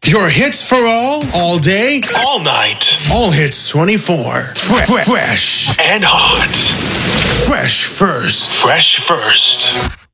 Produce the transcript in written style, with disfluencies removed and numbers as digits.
Your hits for all day, all night. All hits 24. Fresh and hot. Fresh first. Fresh first.